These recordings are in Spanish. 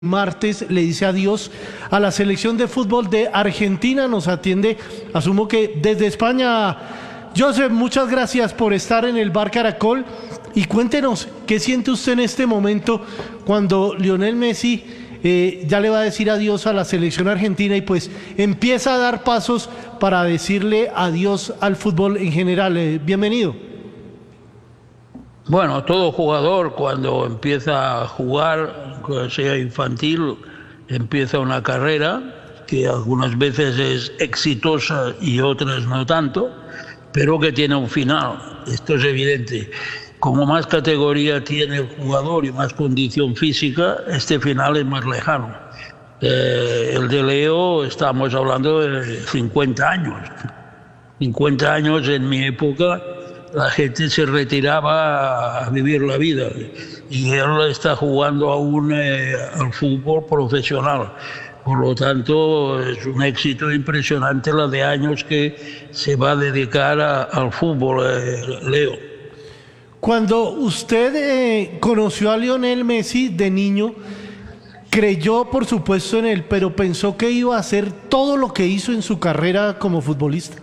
Martes le dice adiós a la selección de fútbol de Argentina. Nos atiende, asumo que desde España. Joseph, muchas gracias por estar en el Bar Caracol y cuéntenos qué siente usted en este momento cuando Lionel Messi ya le va a decir adiós a la selección argentina y pues empieza a dar pasos para decirle adiós al fútbol en general. Bienvenido. Bueno, todo jugador cuando empieza a jugar, sea infantil, empieza una carrera que algunas veces es exitosa y otras no tanto, pero que tiene un final. Esto es evidente. Como más categoría tiene el jugador y más condición física, este final es más lejano. El de Leo, estamos hablando de 50 años. 50 años en mi época, la gente se retiraba a vivir la vida y él está jugando aún al fútbol profesional. Por lo tanto, es un éxito impresionante la de años que se va a dedicar al fútbol, Leo. Cuando usted conoció a Lionel Messi de niño, creyó por supuesto en él, pero pensó que iba a hacer todo lo que hizo en su carrera como futbolista.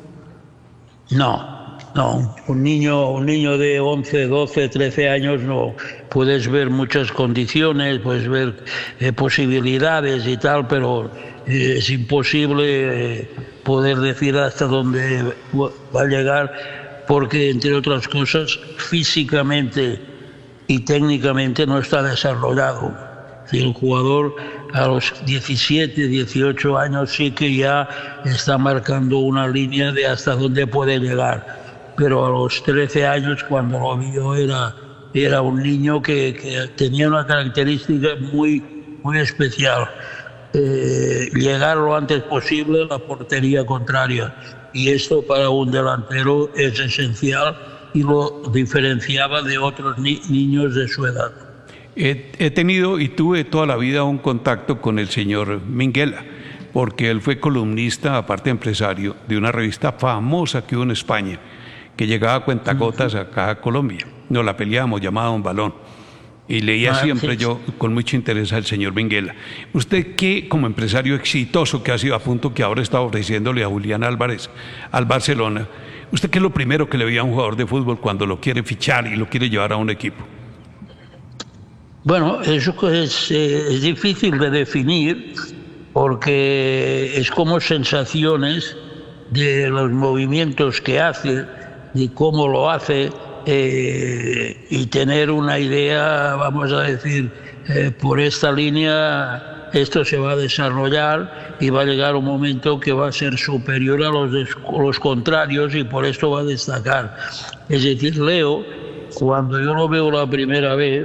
No, un niño de 11, 12, 13 años no. Puedes ver muchas condiciones, puedes ver posibilidades y tal, pero es imposible poder decir hasta dónde va a llegar, porque entre otras cosas, físicamente y técnicamente no está desarrollado. Si el jugador a los 17, 18 años sí que ya está marcando una línea de hasta dónde puede llegar. Pero a los 13 años, cuando lo vio, era un niño que tenía una característica muy especial. Llegar lo antes posible a la portería contraria. Y esto para un delantero es esencial y lo diferenciaba de otros niños de su edad. He tenido y tuve toda la vida un contacto con el señor Minguella, porque él fue columnista, aparte empresario, de una revista famosa que hubo en España, que llegaba a cuentagotas acá a Colombia. Nos la peleábamos, llamada Un Balón. Y leía siempre yo con mucho interés al señor Minguella. Usted que como empresario exitoso que ha sido, a punto que ahora está ofreciéndole a Julián Álvarez al Barcelona, ¿usted qué es lo primero que le veía a un jugador de fútbol cuando lo quiere fichar y lo quiere llevar a un equipo? Bueno, eso es difícil de definir porque es como sensaciones de los movimientos que hace, de cómo lo hace, y tener una idea, vamos a decir, por esta línea esto se va a desarrollar y va a llegar un momento que va a ser superior a los contrarios y por esto va a destacar. Es decir, Leo, cuando yo lo veo la primera vez,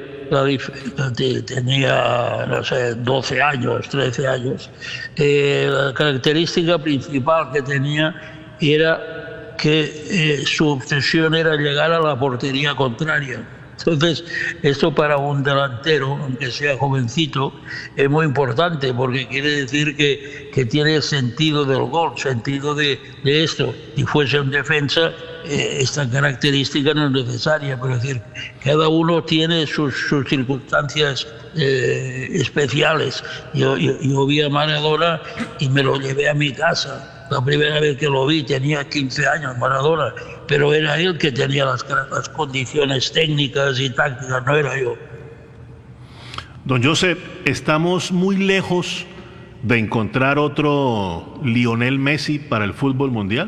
tenía, no sé, 12 años, 13 años, la característica principal que tenía era que su obsesión era llegar a la portería contraria. Entonces, esto para un delantero, aunque sea jovencito, es muy importante porque quiere decir que tiene sentido del gol, sentido de esto. Si fuese un defensa, esta característica no es necesaria, pero es decir, cada uno tiene sus circunstancias especiales. Yo vi a Maradona y me lo llevé a mi casa. La primera vez que lo vi tenía 15 años, Maradona, pero era él que tenía las condiciones técnicas y tácticas, no era yo. Don Joseph, ¿estamos muy lejos de encontrar otro Lionel Messi para el fútbol mundial?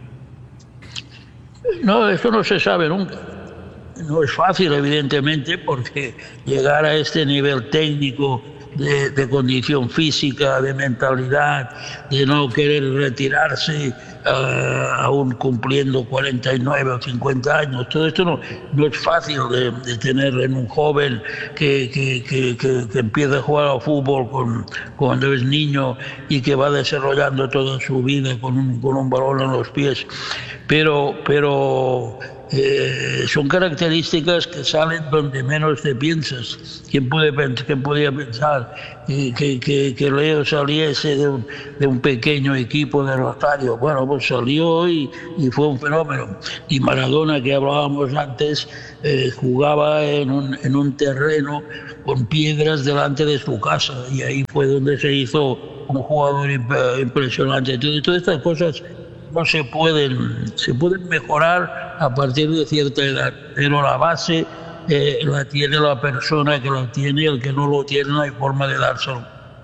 No, esto no se sabe nunca. No es fácil, evidentemente, porque llegar a este nivel técnico de condición física, de mentalidad, de no querer retirarse aún cumpliendo 49 o 50 años. Todo esto no es fácil de tener en un joven que empieza a jugar al fútbol cuando es niño y que va desarrollando toda su vida con un balón en los pies. Pero son características que salen donde menos te piensas. ¿Quién podía pensar que Leo saliese de un pequeño equipo de Rosario? Bueno, pues pues salió y fue un fenómeno. Y Maradona, que hablábamos antes, jugaba en un terreno con piedras delante de su casa, y ahí fue donde se hizo un jugador impresionante. Todas estas cosas no se pueden mejorar a partir de cierta edad, pero la base la tiene la persona que lo tiene, y el que no lo tiene no hay forma de dárselo.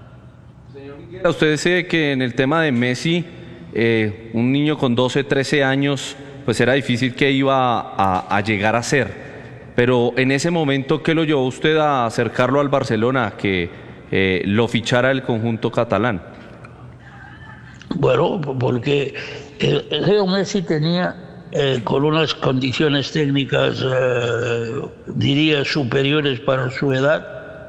Usted dice que en el tema de Messi, un niño con 12, 13 años, pues era difícil que iba a llegar a ser. Pero en ese momento, ¿qué lo llevó usted a acercarlo al Barcelona, que lo fichara el conjunto catalán? Bueno, porque Leo Messi tenía, con unas condiciones técnicas, diría, superiores para su edad,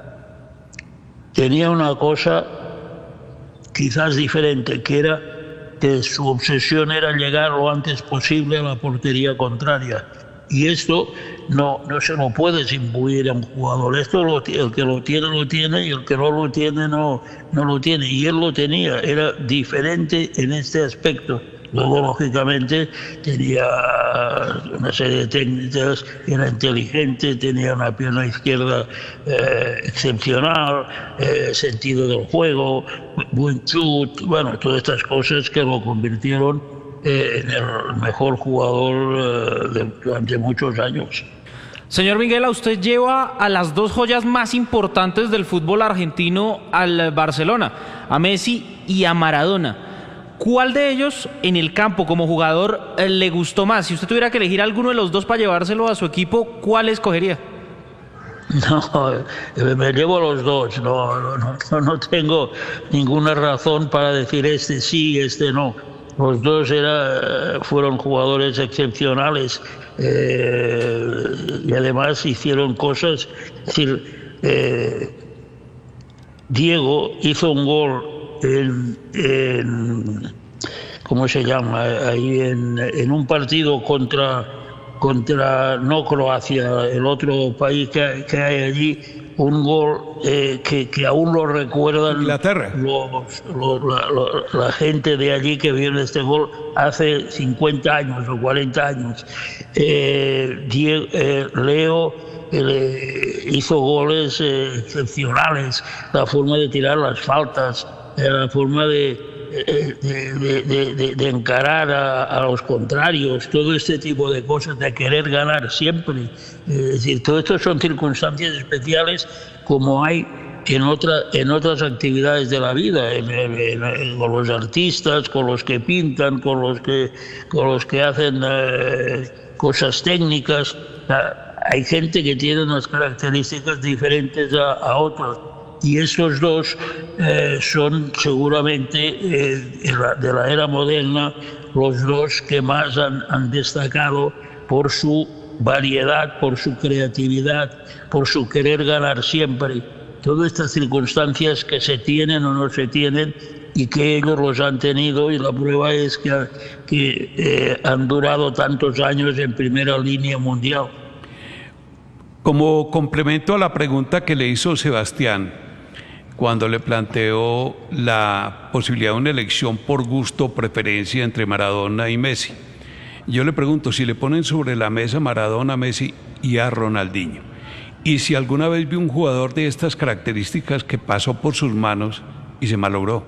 tenía una cosa quizás diferente, que era que su obsesión era llegar lo antes posible a la portería contraria. Y esto no se lo puedes imbuir a un jugador. Esto el que lo tiene, y el que no lo tiene no lo tiene. Y él lo tenía, era diferente en este aspecto. Luego, lógicamente, tenía una serie de técnicas, era inteligente, tenía una pierna izquierda excepcional, sentido del juego, buen chut, bueno, todas estas cosas que lo convirtieron en el mejor jugador durante muchos años. Señor Minguela, usted lleva a las dos joyas más importantes del fútbol argentino al Barcelona, a Messi y a Maradona. ¿Cuál de ellos en el campo como jugador le gustó más? Si usted tuviera que elegir alguno de los dos para llevárselo a su equipo, ¿cuál escogería? No, me llevo a los dos. No tengo ninguna razón para decir este sí, este no. Los dos fueron jugadores excepcionales, y además hicieron cosas. Es decir, Diego hizo un gol ¿cómo se llama? Ahí en un partido contra no Croacia, el otro país que hay allí, un gol que aún lo recuerdan Inglaterra. La gente de allí que vio este gol hace 50 años o 40 años. Leo hizo goles excepcionales, la forma de tirar las faltas, la forma de encarar a los contrarios, todo este tipo de cosas, de querer ganar siempre. Es decir, todo esto son circunstancias especiales como hay en otras actividades de la vida, con los artistas, con los que pintan, con los que hacen cosas técnicas. Hay gente que tiene unas características diferentes a otros. Y estos dos son seguramente de la era moderna los dos que más han destacado por su variedad, por su creatividad, por su querer ganar siempre. Todas estas circunstancias que se tienen o no se tienen y que ellos los han tenido, y la prueba es que han durado tantos años en primera línea mundial. Como complemento a la pregunta que le hizo Sebastián, cuando le planteó la posibilidad de una elección por gusto o preferencia entre Maradona y Messi, yo le pregunto, si le ponen sobre la mesa Maradona, Messi y a Ronaldinho, y si alguna vez vio un jugador de estas características que pasó por sus manos y se malogró.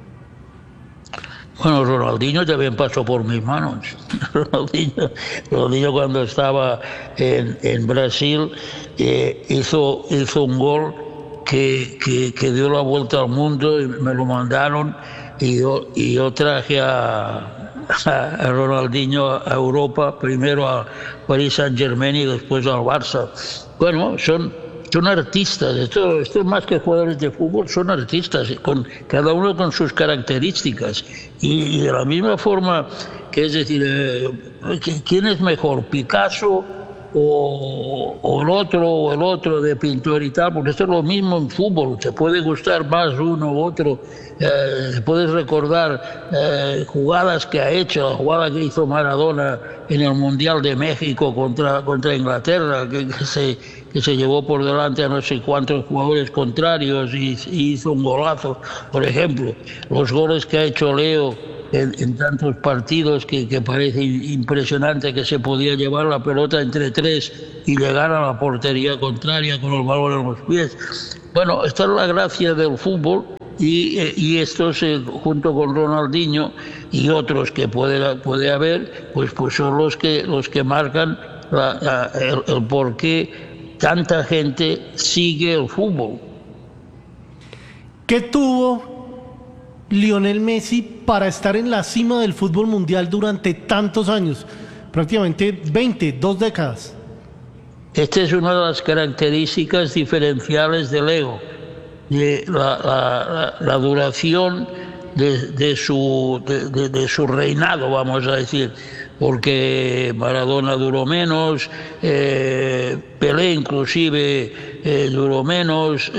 Bueno, Ronaldinho también pasó por mis manos. Ronaldinho cuando estaba en Brasil hizo un gol que dio la vuelta al mundo, y me lo mandaron, y yo traje a Ronaldinho a Europa, primero a Paris Saint-Germain y después al Barça. Bueno, son artistas, esto es más que jugadores de fútbol, son artistas, cada uno con sus características. Y de la misma forma que, es decir, ¿quién es mejor, Picasso o el otro de pintor y tal? Porque esto es lo mismo en fútbol, te puede gustar más uno u otro, puedes recordar jugadas que ha hecho, la jugada que hizo Maradona en el Mundial de México contra Inglaterra, que que se llevó por delante a no sé cuántos jugadores contrarios y hizo un golazo, por ejemplo. Los goles que ha hecho Leo en tantos partidos que parece impresionante, que se podía llevar la pelota entre tres y llegar a la portería contraria con el balón en los pies. Bueno, esta es la gracia del fútbol y estos junto con Ronaldinho y otros que puede haber, pues son los que marcan el por qué tanta gente sigue el fútbol. ¿Qué tuvo Lionel Messi para estar en la cima del fútbol mundial durante tantos años? Prácticamente 2 décadas. Esta es una de las características diferenciales de Leo, de la duración de su reinado, vamos a decir, porque Maradona duró menos, Pelé inclusive duró menos,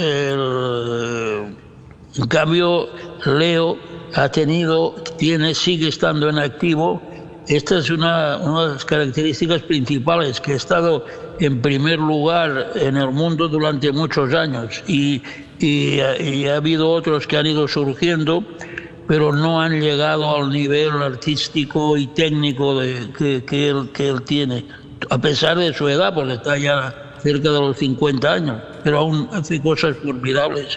en cambio Leo sigue estando en activo. Esta es una de las características principales, que ha estado en primer lugar en el mundo durante muchos años y ha habido otros que han ido surgiendo, pero no han llegado al nivel artístico y técnico que él tiene, a pesar de su edad, porque está ya cerca de los 50 años, pero aún hace cosas formidables.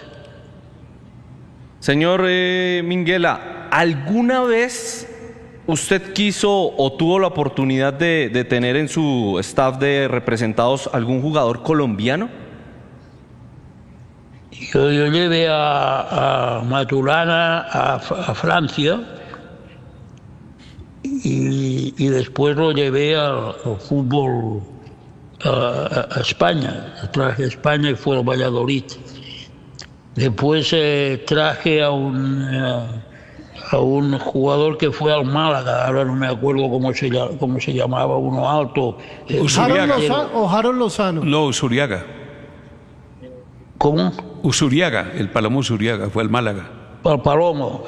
Señor Minguella, ¿alguna vez usted quiso o tuvo la oportunidad de tener en su staff de representados algún jugador colombiano? Yo llevé a Maturana a Francia y después lo llevé al fútbol a España. Traje a España y fue al Valladolid. Después traje a un jugador que fue al Málaga, ahora no me acuerdo cómo se llamaba, uno alto. ¿Harold Lozano? No, Usuriaga. ¿Cómo? Usuriaga, el Palomo Usuriaga, fue al Málaga. El Palomo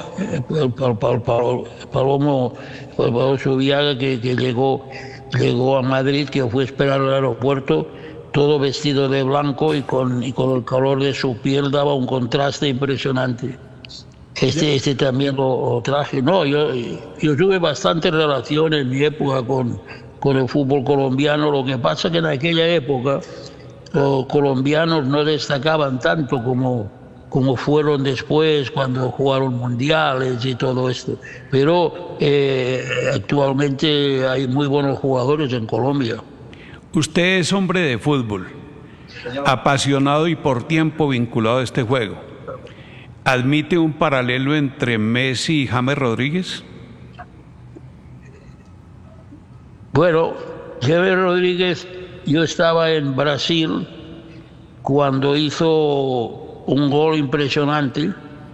Usuriaga que llegó a Madrid, que fue a esperar al aeropuerto, todo vestido de blanco y con el color de su piel daba un contraste impresionante. Este también lo traje. No, yo tuve bastante relación en mi época con el fútbol colombiano. Lo que pasa que en aquella época los colombianos no destacaban tanto como fueron después cuando jugaron mundiales y todo esto. Pero actualmente hay muy buenos jugadores en Colombia. Usted es hombre de fútbol, apasionado y por tiempo vinculado a este juego. ¿Admite un paralelo entre Messi y James Rodríguez? Bueno, James Rodríguez, yo estaba en Brasil cuando hizo un gol impresionante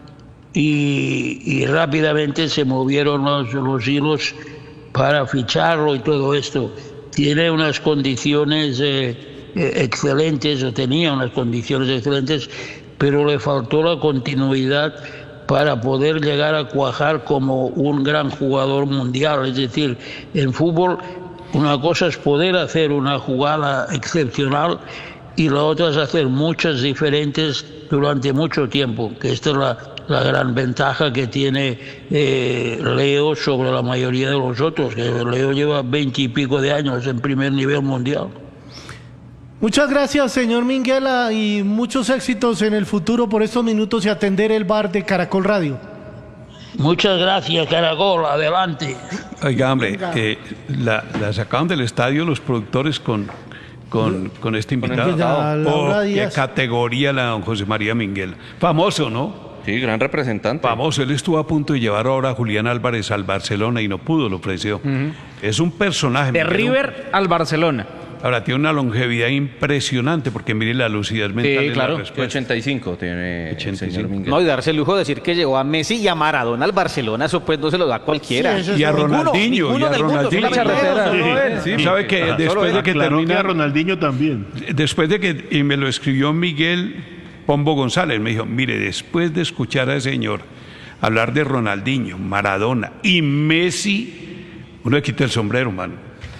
y rápidamente se movieron los hilos para ficharlo y todo esto. Tiene unas condiciones excelentes, o tenía unas condiciones excelentes, pero le faltó la continuidad para poder llegar a cuajar como un gran jugador mundial. Es decir, en fútbol una cosa es poder hacer una jugada excepcional y la otra es hacer muchas diferentes durante mucho tiempo, que esta es la gran ventaja que tiene Leo sobre la mayoría de los otros, que Leo lleva 20 y pico de años en primer nivel mundial. Muchas gracias, señor Minguella, y muchos éxitos en el futuro por estos minutos y atender el bar de Caracol Radio. Muchas gracias, Caracol, adelante. Oiga, hombre, la sacaron del estadio los productores con este invitado. ¿Qué categoría la don José María Minguella? Famoso, ¿no? Sí, gran representante. Famoso. Él estuvo a punto de llevar ahora a Julián Álvarez al Barcelona y no pudo, lo ofreció. Es un personaje. De River al Barcelona. Ahora, tiene una longevidad impresionante, porque mire la lucidez mental. Sí, claro. 85 tiene 85. No, y darse el lujo de decir que llegó a Messi y a Maradona al Barcelona, eso pues no se lo da cualquiera. Sí, y a Ronaldinho. Ninguno del mundo, Sí, sabe que después de que termina... a Ronaldinho también. Después de que, y me lo escribió Miguel Pombo González, me dijo, mire, después de escuchar a ese señor hablar de Ronaldinho, Maradona y Messi, uno le quita el sombrero, mano.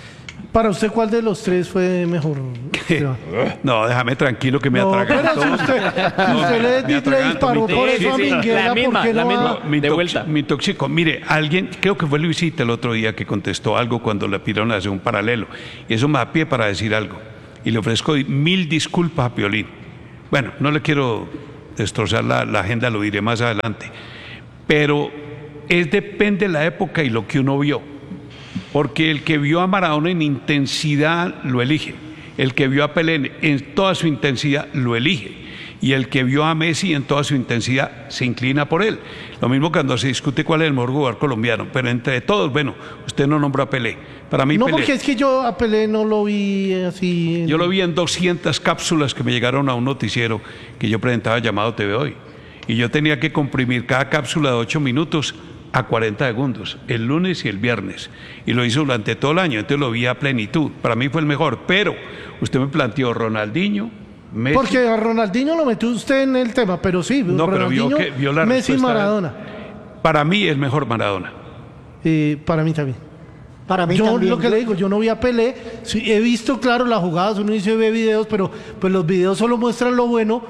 Para usted, ¿cuál de los tres fue mejor? Esteban? No, déjame tranquilo que me No, atragan pero si todos. usted le disparó por Sí, eso a sí, Minguela, la misma, ¿por qué la no misma. va? De vuelta. Me intoxico. Mire, alguien, creo que fue Luisita el otro día que contestó algo cuando le pidieron hacer un paralelo. Y eso me da pie para decir algo. Y le ofrezco 1000 disculpas a Piolín. Bueno, no le quiero destrozar la agenda, lo diré más adelante. Pero depende de la época y lo que uno vio. Porque el que vio a Maradona en intensidad lo elige. El que vio a Pelé en toda su intensidad lo elige. Y el que vio a Messi en toda su intensidad se inclina por él. Lo mismo cuando se discute cuál es el mejor jugador colombiano. Pero entre todos, bueno, usted no nombra a Pelé. Para mí No, Pelé. porque es que yo a Pelé no lo vi así. Yo lo vi en 200 cápsulas que me llegaron a un noticiero que yo presentaba llamado TV Hoy. Y yo tenía que comprimir cada cápsula de 8 minutos a 40 segundos, el lunes y el viernes. Y lo hizo durante todo el año, entonces lo vi a plenitud. Para mí fue el mejor, pero usted me planteó Ronaldinho, Messi. Porque a Ronaldinho lo metió usted en el tema, pero sí, No, pero Ronaldinho, vio la Messi, respuesta. Maradona. Para mí el mejor Maradona. Para mí también. Para mí Yo también. lo que le digo, yo no vi a Pelé, sí, he visto, claro, las jugadas, uno dice ve videos, pero pues los videos solo muestran lo bueno,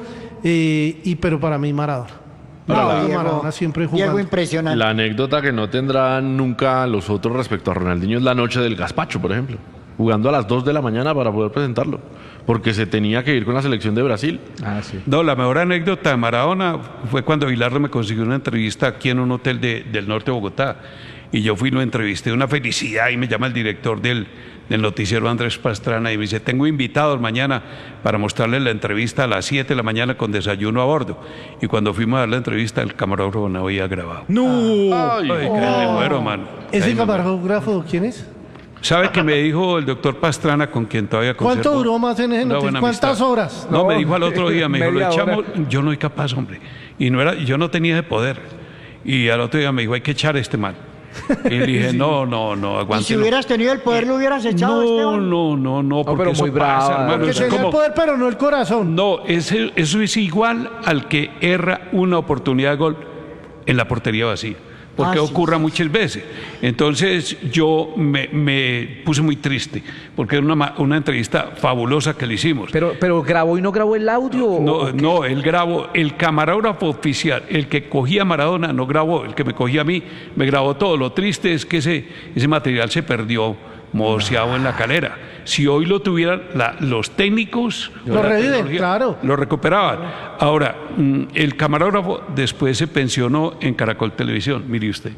pero para mí Maradona. Maradona siempre jugando. Diego impresionante. La anécdota que no tendrán nunca los otros respecto a Ronaldinho es la noche del gazpacho, por ejemplo. Jugando a las 2 de la mañana para poder presentarlo. Porque se tenía que ir con la selección de Brasil. No, la mejor anécdota de Maradona fue cuando Bilardo me consiguió una entrevista aquí en un hotel del norte de Bogotá. Y yo fui y lo entrevisté, una felicidad, y me llama el director del noticiero Andrés Pastrana y me dice, tengo invitados mañana para mostrarles la entrevista a las 7 de la mañana con desayuno a bordo. Y cuando fuimos a dar la entrevista, el camarógrafo no había grabado. ¡No! Ay, que me muero, mano. ¿Ese Ahí me muero. camarógrafo quién es? ¿Sabe que me dijo el doctor Pastrana, con quien todavía conservo ¿Cuánto duró más en ese una noticiero? buena ¿Cuántas amistad? horas? No, me dijo al otro día, me dijo, lo media hora. echamos, yo no soy capaz, hombre. Y no era, yo no tenía ese poder. Y al otro día me dijo, hay que echar a este man. Y le dije, no, Y aguántelo. si hubieras tenido el poder, lo hubieras echado, Esteban. No, porque pero eso muy pasa, brava. hermano. Porque Eso es tenía el como, poder, pero no el corazón. no, eso es igual al que erra una oportunidad de gol en la portería vacía. Porque Ah, sí, ocurra muchas veces. Entonces yo me puse muy triste, porque era una entrevista fabulosa que le hicimos. Pero grabó y no grabó el audio. No, él grabó, el camarógrafo oficial, el que cogía a Maradona no grabó, el que me cogía a mí me grabó todo. Lo triste es que ese material se perdió moceado en la calera. Si hoy lo tuvieran los técnicos, Lo la reviven, tecnología, claro. lo recuperaban. Ahora, el camarógrafo después se pensionó en Caracol Televisión, mire usted.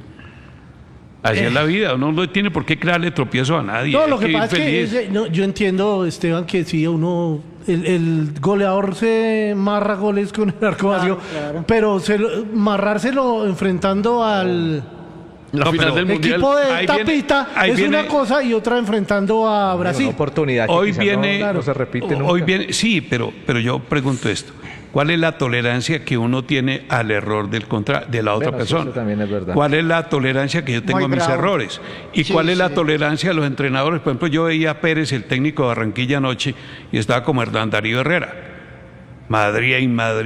Así es la vida, uno no tiene por qué crearle tropiezo a nadie. No, hay lo que ir pasa es feliz. que yo entiendo, Esteban, que si uno, el goleador se marra goles con el arco vacío, claro. pero marrárselo enfrentando al La final pero del Mundial. equipo de ahí viene- Tapita ahí es viene- una cosa y otra enfrentando a Brasil. Una oportunidad que Hoy quizá viene, no se repite nunca. hoy viene, sí, pero yo pregunto esto: ¿cuál es la tolerancia que uno tiene al error de la otra Bueno, sí, persona? eso también es verdad. ¿Cuál es la tolerancia que yo tengo Muy a mis bravo. errores? ¿Y Sí, cuál es la sí. tolerancia de los entrenadores? Por ejemplo, yo veía a Pérez, el técnico de Barranquilla anoche, y estaba como Hernán Darío Herrera. Madría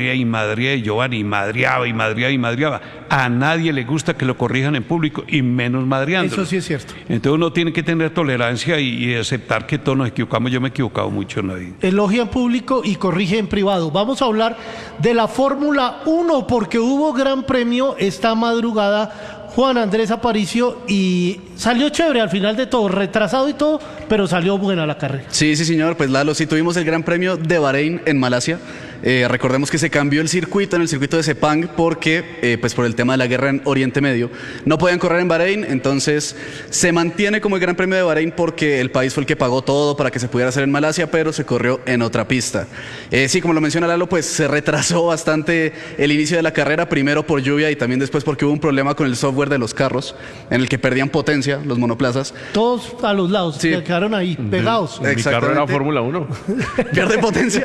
y Giovanni madriaba. A nadie le gusta que lo corrijan en público y menos madriándolo. Eso sí es cierto. Entonces uno tiene que tener tolerancia y aceptar que todos nos equivocamos. Yo me he equivocado mucho en la vida. Elogia en público y corrige en privado. Vamos a hablar de la Fórmula 1 porque hubo gran premio esta madrugada. Juan Andrés Aparicio y salió chévere al final de todo, retrasado y todo, pero salió buena la carrera. Sí, señor. Pues Lalo, sí tuvimos el Gran Premio de Bahrein en Malasia. Recordemos que se cambió el circuito en el circuito de Sepang porque, pues por el tema de la guerra en Oriente Medio, no podían correr en Bahrein, entonces se mantiene como el Gran Premio de Bahrein porque el país fue el que pagó todo para que se pudiera hacer en Malasia, pero se corrió en otra pista. Sí, como lo menciona Lalo, pues se retrasó bastante el inicio de la carrera, primero por lluvia y también después porque hubo un problema con el software de los carros, en el que perdían potencia los monoplazas. Todos a los lados, Sí. se quedaron ahí, pegados. Mi carro era Exactamente. Fórmula 1. Pierde potencia.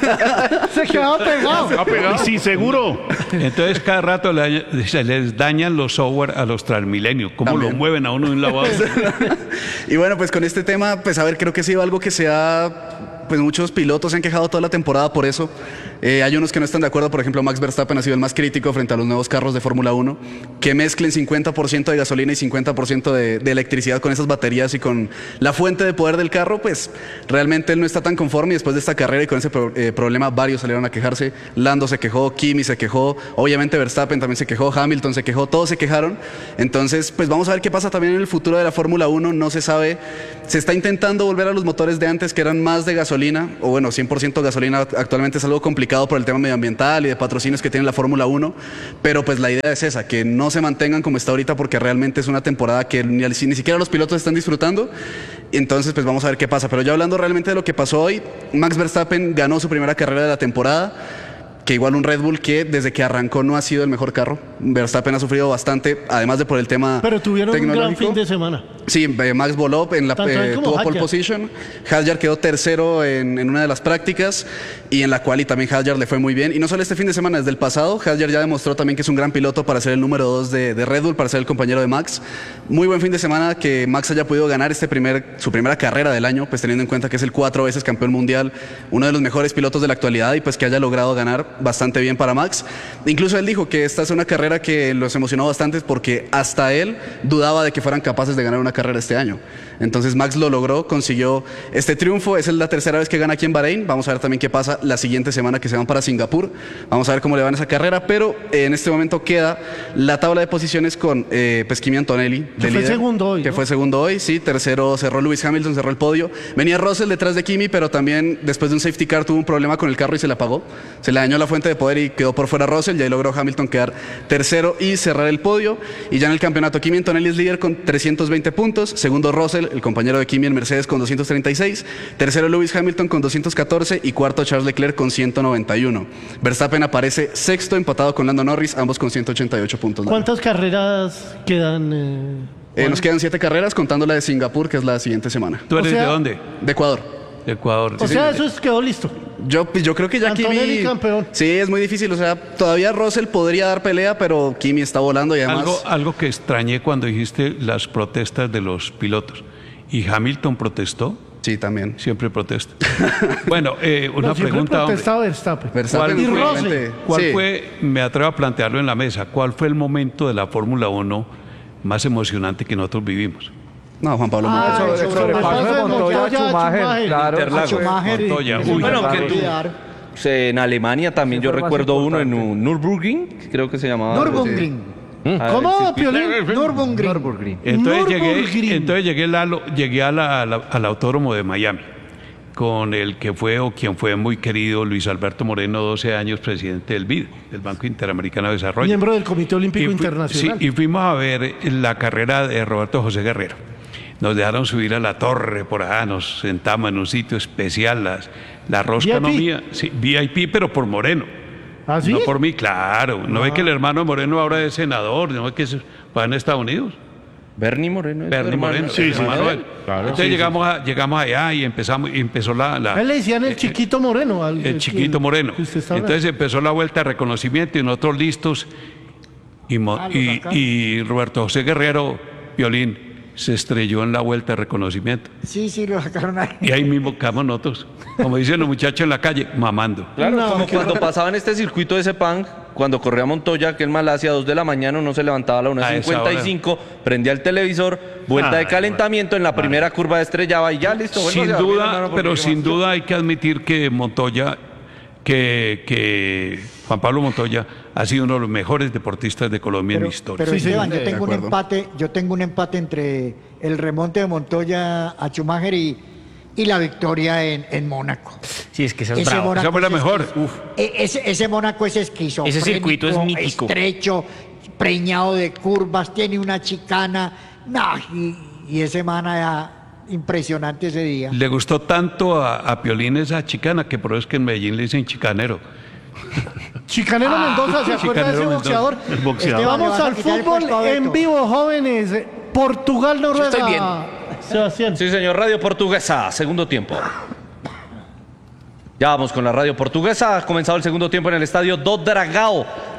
Se quedaban pegados. Y sin seguro. Entonces cada rato se les dañan los software a los Transmilenio. ¿Cómo También. lo mueven a uno de un lado a otro? Y bueno, pues con este tema, pues a ver, creo que ha sido algo que se ha pues muchos pilotos se han quejado toda la temporada por eso. Hay unos que no están de acuerdo, por ejemplo, Max Verstappen ha sido el más crítico frente a los nuevos carros de Fórmula 1, que mezclen 50% de gasolina y 50% de electricidad con esas baterías y con la fuente de poder del carro, pues realmente él no está tan conforme y después de esta carrera y con ese problema varios salieron a quejarse. Lando se quejó, Kimi se quejó, obviamente Verstappen también se quejó, Hamilton se quejó, todos se quejaron. Entonces, pues vamos a ver qué pasa también en el futuro de la Fórmula 1, no se sabe, se está intentando volver a los motores de antes que eran más de gasolina, o bueno, 100% gasolina actualmente es algo complicado por el tema medioambiental y de patrocinios que tiene la Fórmula 1, pero pues la idea es esa, que no se mantengan como está ahorita porque realmente es una temporada que ni siquiera los pilotos están disfrutando. Entonces pues vamos a ver qué pasa, pero ya hablando realmente de lo que pasó hoy, Max Verstappen ganó su primera carrera de la temporada, que igual un Red Bull que desde que arrancó no ha sido el mejor carro. Verstappen ha sufrido bastante, además de por el tema pero tuvieron tecnológico. un gran fin de semana. Sí, Max voló, tuvo pole position. Hadjar quedó tercero en una de las prácticas y en la cual y también Hadjar le fue muy bien. Y no solo este fin de semana, desde el pasado, Hadjar ya demostró también que es un gran piloto para ser el número 2 de Red Bull, para ser el compañero de Max. Muy buen fin de semana que Max haya podido ganar su primera carrera del año, pues teniendo en cuenta que es el 4 veces campeón mundial, uno de los mejores pilotos de la actualidad y pues que haya logrado ganar bastante bien para Max. Incluso él dijo que esta es una carrera que los emocionó bastante porque hasta él dudaba de que fueran capaces de ganar una carrera este año. Entonces Max lo logró, consiguió este triunfo, es la tercera vez que gana aquí en Bahrein. Vamos a ver también qué pasa la siguiente semana que se van para Singapur. Vamos a ver cómo le va en esa carrera, pero en este momento queda la tabla de posiciones con Kimi Antonelli de líder, segundo hoy, que ¿no? fue segundo hoy, sí, tercero cerró Lewis Hamilton, cerró el podio. Venía Russell detrás de Kimi, pero también después de un safety car tuvo un problema con el carro y se le apagó. Se le dañó la fuente de poder y quedó por fuera Russell, y ahí logró Hamilton quedar tercero y cerrar el podio. Y ya en el campeonato Kimi Antonelli es líder con 320 puntos, segundo Russell, el compañero de Kimi en Mercedes, con 236, tercero Lewis Hamilton con 214 y cuarto Charles Leclerc con 191. Verstappen aparece sexto empatado con Lando Norris, ambos con 188 puntos. ¿Cuántas carreras quedan? Nos quedan 7 carreras contando la de Singapur, que es la siguiente semana. ¿Tú eres de dónde? De Ecuador. De Ecuador. O sea, eso quedó listo. Yo creo que ya Antonelli Kimi campeón. Sí, es muy difícil, o sea, todavía Russell podría dar pelea, pero Kimi está volando y además Algo que extrañé cuando dijiste las protestas de los pilotos. ¿Y Hamilton protestó? Sí, también. Siempre protesta. Bueno, una Siempre pregunta. protestaba Verstappen. Verstappen Y fue Russell. realmente- ¿Cuál sí. fue, me atrevo a plantearlo en la mesa, cuál fue el momento de la Fórmula 1 más emocionante que nosotros vivimos? No, Juan Pablo. Ah, El sobre sobrepaso de Montoya a Schumacher, claro. A Schumacher. Montoya, Eso uy, no bueno, se que puede tú- olvidar. En Alemania también Ese yo fue el más recuerdo uno en importante. un Nürburgring, creo que se llamaba. Nürburgring. ¿Cómo, Piolín? Nürburgring. Nürburgring. Entonces llegué al autódromo de Miami con el que fue o quien fue muy querido Luis Alberto Moreno, 12 años presidente del BID, del Banco Interamericano de Desarrollo. Miembro del Comité Olímpico Internacional. Sí, y fuimos a ver la carrera de Roberto José Guerrero. Nos dejaron subir a la torre por allá, nos sentamos en un sitio especial, la rosca VIP. no mía, sí, VIP, pero por Moreno. ¿Ah, sí? No por mí, claro. ¿No ve que el hermano de Moreno ahora es senador? ¿No ve que va en Estados Unidos? Bernie Moreno. Bernie Moreno, Sí, el sí, hermano sí. de él. Claro, Entonces sí, llegamos allá y empezó A él le decían el chiquito moreno. el chiquito Moreno. que usted está hablando. Entonces empezó la vuelta de reconocimiento y nosotros listos. Y Roberto José Guerrero, Piolín, se estrelló en la vuelta de reconocimiento. Sí, lo sacaron ahí. Y ahí mismo quedamos nosotros, como dicen los muchachos en la calle, mamando. Claro, No, como qué cuando pasaba en este circuito de Sepang, cuando corría Montoya, que en Malasia, 2 de la mañana, uno se levantaba a la A esa 1:55, prendía el televisor, vuelta de calentamiento, en la primera curva estrellaba y ya listo. bueno, Sin se dormía, duda, hermano, porque pero ¿qué sin más? duda hay que admitir que Montoya, que Juan Pablo Montoya ha sido uno de los mejores deportistas de Colombia en la historia. Pero Sí, Esteban, señor. yo tengo un empate entre el remonte de Montoya a Schumacher y la victoria en Mónaco. Sí, es que esa es Ese bravo. Mónaco Esa fue la es mejor. Ese Mónaco es esquizofrénico, Ese circuito es mítico. estrecho, preñado de curvas, tiene una chicana, y ese mana impresionante ese día. Le gustó tanto a Piolín esa chicana que por eso es que en Medellín le dicen chicanero. Chicanero Mendoza, ¿se acuerda de ese Chicanero boxeador? El boxeador. Esteban, Vamos le vas a al quitar el fútbol puesto a Beto. en vivo, jóvenes. Portugal, Noruega. estoy bien. Sebastián. Sí, señor, Radio Portuguesa, segundo tiempo. Ya vamos con la Radio Portuguesa. Ha comenzado el segundo tiempo en el estadio do Dragao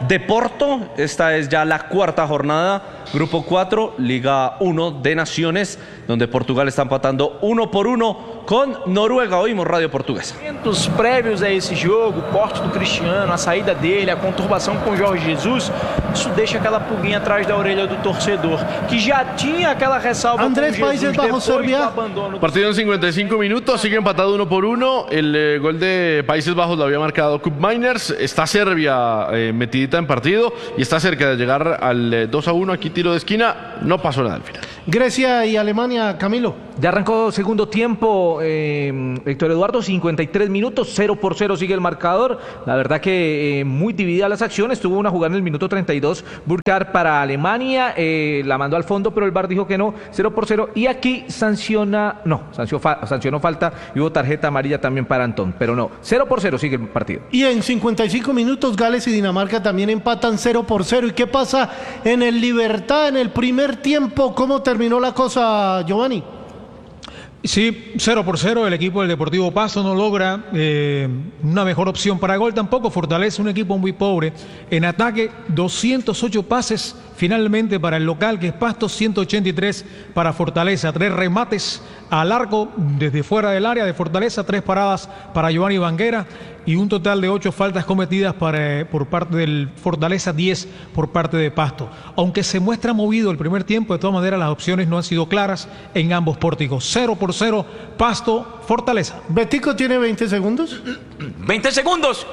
de Porto. Esta es ya la cuarta jornada, Grupo 4, Liga 1 de Naciones, donde Portugal está empatando 1-1 con Noruega. Oímos Radio Portuguesa. Os prévios a esse jogo, o corte do Cristiano, a saída dele, a conturbação com Jorge Jesus, isso deixa aquela pulguinha atrás da orelha do torcedor, que já tinha aquela ressalva Andrés, com Jesus Países Bajos, depois Serbia. do abandono. Partido en 55 minutos, sigue empatado 1-1. El gol de Países Bajos lo había marcado Koop Meiners. Está Serbia metidita en partido y está cerca de llegar al 2-1. Aquí tiro de esquina, no pasó nada al final. Grecia y Alemania, Camilo. Ya arrancó segundo tiempo, Héctor Eduardo, 53 minutos, 0-0 sigue el marcador. La verdad que muy dividida las acciones. Tuvo una jugada en el minuto 32, Burkhardt para Alemania, la mandó al fondo, pero el VAR dijo que no, 0-0. Y aquí sancionó falta y hubo tarjeta amarilla también para Antón, pero no, 0-0 sigue el partido. Y en 55 minutos Gales y Dinamarca también empatan 0-0. ¿Y qué pasa en el Libertad en el primer tiempo? ¿Cómo terminó la cosa, Giovanni? Sí, 0-0, el equipo del Deportivo Pasto no logra una mejor opción para gol, tampoco Fortaleza, un equipo muy pobre. En ataque, 208 pases finalmente para el local, que es Pasto, 183 para Fortaleza. 3 remates al arco desde fuera del área de Fortaleza, 3 paradas para Giovanni Banguera y un total de 8 faltas cometidas por parte del Fortaleza, 10 por parte de Pasto. Aunque se muestra movido el primer tiempo, de todas maneras las opciones no han sido claras en ambos pórticos. 0-0, Pasto, Fortaleza. Betico tiene 20 segundos. 20 segundos.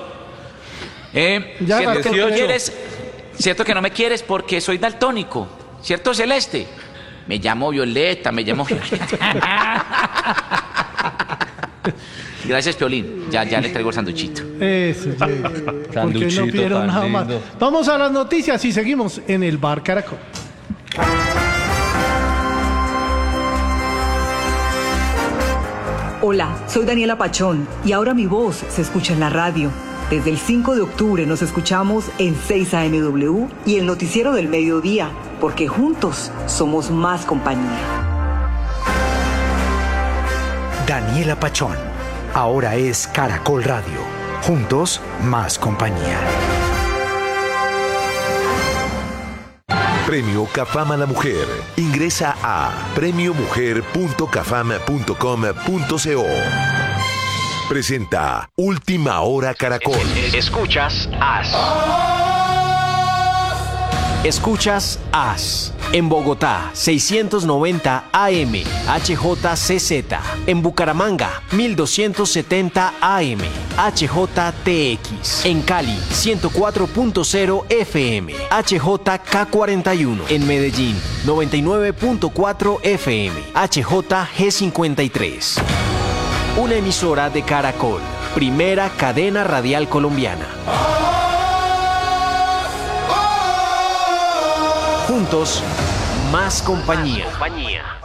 Cierto que no me quieres porque soy daltónico. ¿Cierto, Celeste? Me llamo Violeta, Gracias, Piolín. Ya le traigo el sanduchito. Eso, porque no pidieron nada más. Vamos a las noticias y seguimos en el Bar Caracol. Hola, soy Daniela Pachón y ahora mi voz se escucha en la radio. Desde el 5 de octubre nos escuchamos en 6 AMW y el noticiero del mediodía, porque juntos somos más compañía. Daniela Pachón, ahora es Caracol Radio. Juntos, más compañía. Premio Cafam a la Mujer. Ingresa a premiomujer.cafam.com.co. Presenta Última Hora Caracol. Escuchas AS. Escuchas AS. En Bogotá, 690 AM, HJCZ. En Bucaramanga, 1270 AM, HJTX. En Cali, 104.0 FM, HJK41. En Medellín, 99.4 FM, HJG53. Una emisora de Caracol, primera cadena radial colombiana. Juntos, más compañía.